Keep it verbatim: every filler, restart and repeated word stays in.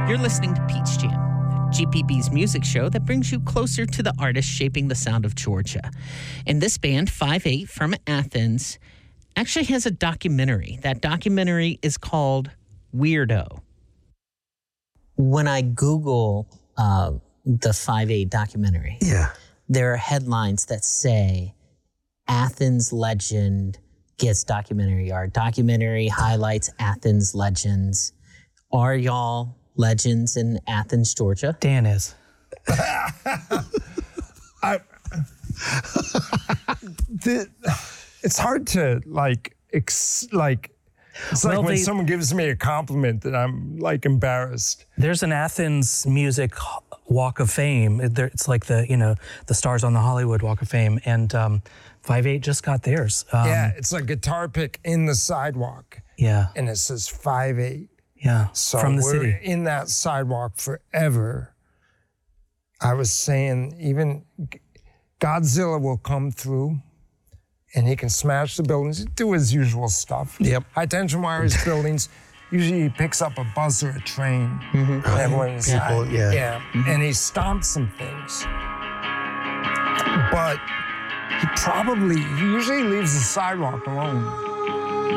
You're listening to Peach Jam, G P B's music show that brings you closer to the artists shaping the sound of Georgia. And this band, five eight from Athens, actually has a documentary. That documentary is called Weirdo. When I Google uh, the five eight documentary, yeah, there are headlines that say Athens legend gets documentary art. Documentary highlights Athens legends. Are y'all legends in Athens, Georgia? Dan is. I, the, it's hard to like, ex, like, it's well, like when they, someone gives me a compliment that I'm like embarrassed. There's an Athens Music Walk of Fame. It's like the, you know, the Stars on the Hollywood Walk of Fame. And um, five eight just got theirs. Um, yeah, it's a guitar pick in the sidewalk. Yeah. And it says five eight. Yeah, so from the we're city. In that sidewalk forever. I was saying, even Godzilla will come through and he can smash the buildings, do his usual stuff. Yep. High tension wires buildings. Usually he picks up a bus or a train. Mm-hmm. And everyone inside. People, yeah. Yeah. Mm-hmm. And he stomps some things. But he probably, he usually leaves the sidewalk alone.